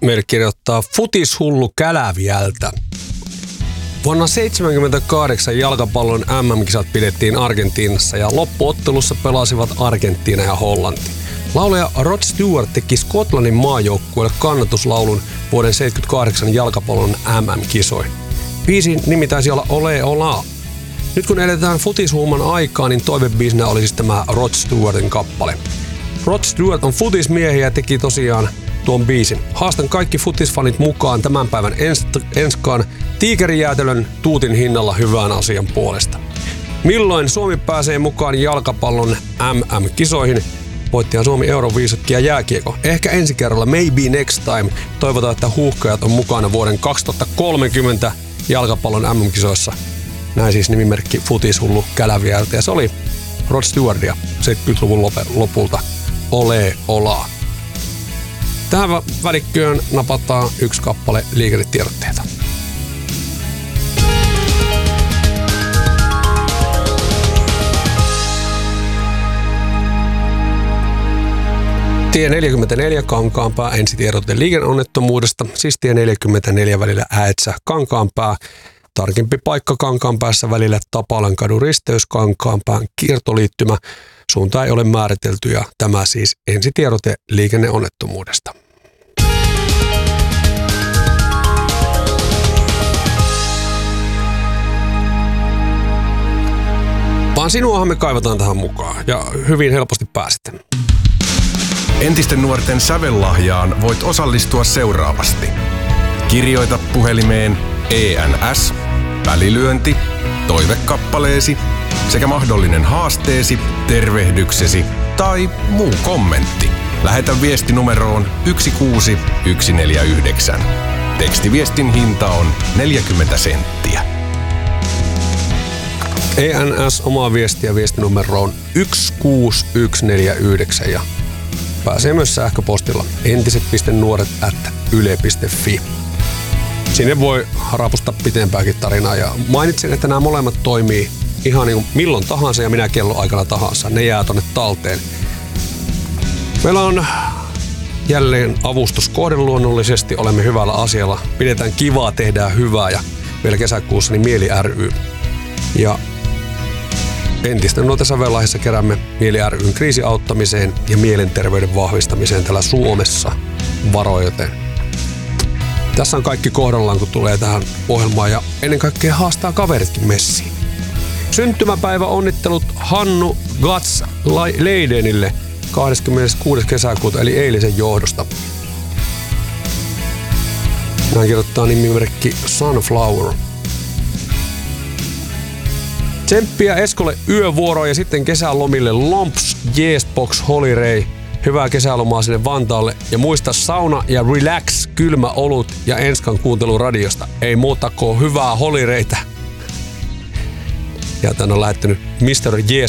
Meille kirjoittaa futishullu Käläviältä. Vuonna 1978 jalkapallon MM-kisat pidettiin Argentiinassa ja loppuottelussa pelasivat Argentiina ja Hollanti. Laulaja Rod Stewart teki Skotlannin maajoukkueelle kannatuslaulun vuoden 1978 jalkapallon MM-kisoihin. Biisin nimi taisi olla Ole Ola. Nyt kun eletään futishuuman aikaa, niin toivebiisinä oli siis tämä Rod Stewartin kappale. Rod Stewart on futismiehiä ja teki tosiaan tuon biisin. Haastan kaikki futisfanit mukaan tämän päivän enskaan tiikerijäätelön tuutin hinnalla hyvän asian puolesta. Milloin Suomi pääsee mukaan jalkapallon MM-kisoihin? Voittihan Suomi Euroviisutkin ja jääkiekko. Ehkä ensi kerralla, maybe next time. Toivotaan, että huuhkajat on mukana vuoden 2030 jalkapallon MM-kisoissa. Näin siis nimimerkki futishullu Käläviältä. Ja se oli Rod Stewartia 70-luvun lopulta. Ole Ola. Tähän välikköön napataan yksi kappale liikennetiedotteita. Tie 44 Kankaanpää ensitiedote liikenneonnettomuudesta, siis tie 44 välillä Äetsä-Kankaanpää. Tarkempi paikka Kankaanpäässä välillä Tapalankadun risteys Kankaanpään kiertoliittymä. Suunta ei ole määritelty ja tämä siis ensitiedote liikenneonnettomuudesta. Vaan sinuahan me kaivataan tähän mukaan ja hyvin helposti pääsitte. Entisten nuorten sävellahjaan voit osallistua seuraavasti. Kirjoita puhelimeen ENS, välilyönti, toivekappaleesi sekä mahdollinen haasteesi, tervehdyksesi tai muu kommentti. Lähetä viesti numeroon 16149. Tekstiviestin hinta on 40 senttiä. ENS omaa viestiä viestinumeroon 16149 ja pääsee myös sähköpostilla entiset.nuoret@yle.fi. Sinne voi rapustaa pitempäänkin tarinaa ja mainitsin, että nämä molemmat toimii ihan niin kuin milloin tahansa ja minä kelloaikana tahansa. Ne jää tonne talteen. Meillä on jälleen avustuskohde luonnollisesti. Olemme hyvällä asialla. Pidetään kivaa, tehdään hyvää ja vielä kesäkuussa niin Mieli ry. Ja entisten nuorten sävellahjassa keräämme Mieli ry:n kriisiauttamiseen ja mielenterveyden vahvistamiseen täällä Suomessa varojoten. Tässä on kaikki kohdallaan, kun tulee tähän ohjelmaan ja ennen kaikkea haastaa kaveritkin messiin. Syntymäpäivä onnittelut Hannu Gats Leidenille 26. kesäkuuta eli eilisen johdosta. Näin kirjoittaa nimimerkki Sunflower. Tsemppiä Eskolle yövuoroon ja sitten kesälomille Lomps, Jeesbox, Holiday. Hyvää kesälomaa sinne Vantaalle ja muista sauna ja relax, kylmä olut ja Enskan kuuntelu radiosta. Ei muuta kuin hyvää holireytä. Ja tän on lähettänyt Mr.